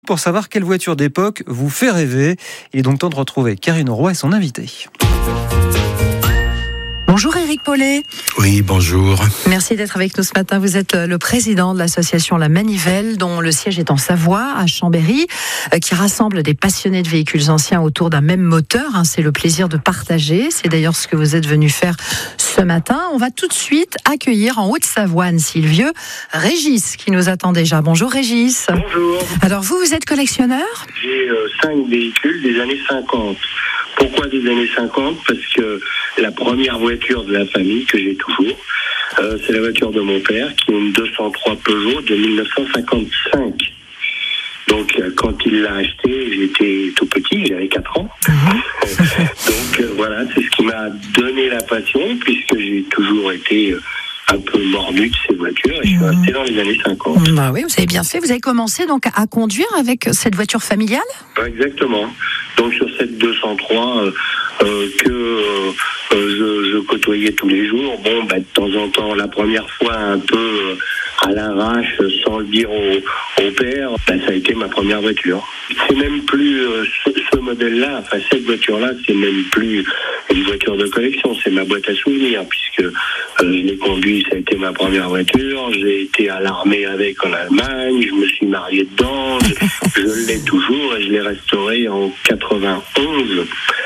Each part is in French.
pour savoir quelle voiture d'époque vous fait rêver. Il est donc temps de retrouver Karine Roy et son invité. Bonjour Éric Paulet. Oui, bonjour. Merci d'être avec nous ce matin. Vous êtes le président de l'association La Manivelle, dont le siège est en Savoie, à Chambéry, qui rassemble des passionnés de véhicules anciens autour d'un même moteur. C'est le plaisir de partager. C'est d'ailleurs ce que vous êtes venu faire ce matin. On va tout de suite accueillir en Haute-Savoie, Anne-Sylvieux, Régis, qui nous attend déjà. Bonjour Régis. Bonjour. Alors vous êtes collectionneur ? J'ai 5 véhicules des années 50. Pourquoi des années 50 ? Parce que la première voiture de la famille que j'ai toujours, c'est la voiture de mon père, qui est une 203 Peugeot de 1955. Donc quand il l'a acheté, j'étais tout petit, j'avais 4 ans. Donc voilà, c'est ce qui m'a donné la passion, puisque j'ai toujours été un peu mordu de ces voitures, et je suis resté dans les années 50. Bah oui, vous avez bien fait. Vous avez commencé donc à conduire avec cette voiture familiale ? Exactement. Donc sur cette 203 que je côtoyais tous les jours, de temps en temps, la première fois un peu à l'arrache, sans le dire au père, ça a été ma première voiture. C'est même plus ce modèle-là, cette voiture-là, c'est même plus une voiture de collection, c'est ma boîte à souvenirs, puisque je l'ai conduit, ça a été ma première voiture, j'ai été à l'armée avec en Allemagne, je me suis marié dedans, je l'ai toujours et je l'ai restaurée en 91.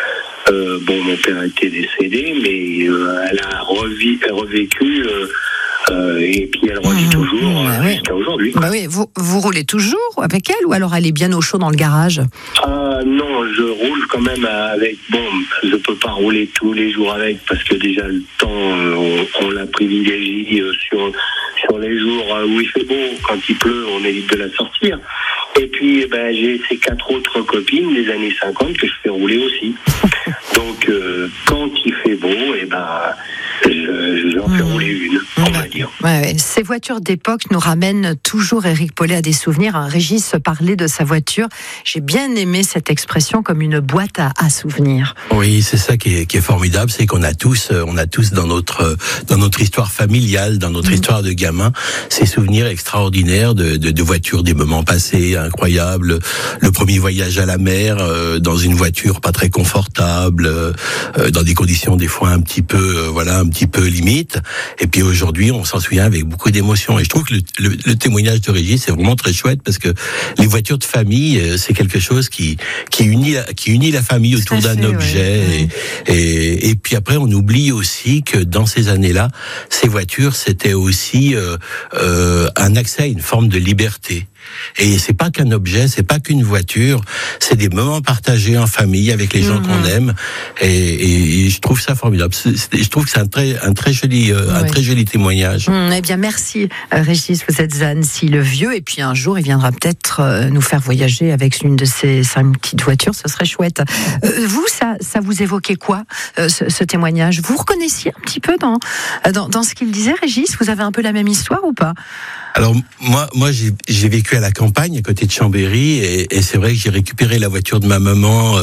Mon père était décédé, mais elle a revécu et puis elle revit toujours jusqu'à aujourd'hui. Bah oui, vous roulez toujours avec elle, ou alors elle est bien au chaud dans le garage ? Non, je roule quand même avec. Je peux pas rouler tous les jours avec, parce que déjà le temps, on la privilégie sur les jours où il fait beau. Quand il pleut, on évite de la sortir. Et puis, j'ai ces 4 autres copines des années 50 que je fais rouler aussi. Donc, quand il fait beau, j'en fais rouler une, on va dire. Ouais. Ces voitures d'époque nous ramènent toujours, Éric Paulet, à des souvenirs. Régis parlait de sa voiture. J'ai bien aimé cette expression, comme une boîte à souvenirs. Oui, c'est ça qui est formidable, c'est qu'on a tous dans notre histoire familiale, dans notre histoire de gamin, ces souvenirs extraordinaires de voitures, des moments passés incroyables, le premier voyage à la mer dans une voiture pas très confortable, dans des conditions des fois un petit peu limite. Et puis aujourd'hui, on s'en souvient avec beaucoup d'émotion. Et je trouve que le témoignage de Régis c'est vraiment très chouette, parce que les voitures de famille, c'est quelque chose qui unit la famille autour d'un objet. Et puis après, on oublie aussi que dans ces années-là, ces voitures, c'était aussi un accès à une forme de liberté. Et c'est pas qu'un objet, c'est pas qu'une voiture, c'est des moments partagés en famille avec les gens qu'on aime, et je trouve ça formidable. Je trouve que c'est un très joli témoignage. Eh bien, merci Régis, vous êtes Anne-Sylvieux, et puis un jour il viendra peut-être nous faire voyager avec une de ces 5 petites voitures, ce serait chouette. Vous, ça vous évoquait quoi, ce témoignage ? Vous reconnaissiez un petit peu dans ce qu'il disait, Régis ? Vous avez un peu la même histoire ou pas ? Alors moi j'ai vécu à la campagne à côté de Chambéry, et c'est vrai que j'ai récupéré la voiture de ma maman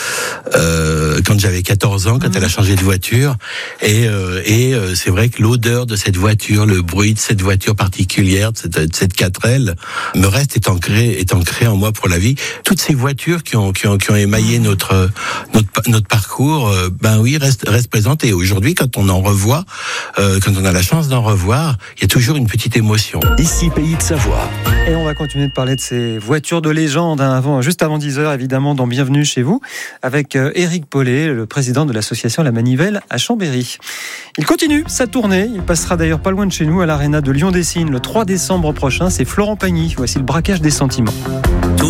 quand j'avais 14 ans, quand elle a changé de voiture, et c'est vrai que l'odeur de cette voiture, le bruit de cette voiture particulière, de cette 4L, me reste, est ancré en moi pour la vie. Toutes ces voitures qui ont émaillé notre parcours, restent présentes, et aujourd'hui quand on en revoit, quand on a la chance d'en revoir, il y a toujours une petite émotion. Ici, Pays de Savoie. Et on va continuer de parler de ces voitures de légende, juste avant 10h, évidemment, dans Bienvenue chez vous, avec Éric Paulet, le président de l'association La Manivelle à Chambéry. Il continue sa tournée. Il passera d'ailleurs pas loin de chez nous, à l'Arena de Lyon-Dessines, le 3 décembre prochain. C'est Florent Pagny. Voici le braquage des sentiments.